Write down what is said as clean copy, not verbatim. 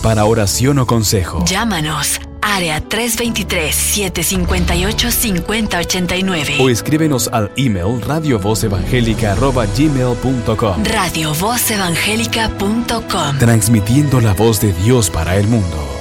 para oración o consejo. Llámanos. Área 323-758-5089. O escríbenos al email radiovozevangelica@gmail.com. radiovozevangelica.com. Transmitiendo la voz de Dios para el mundo.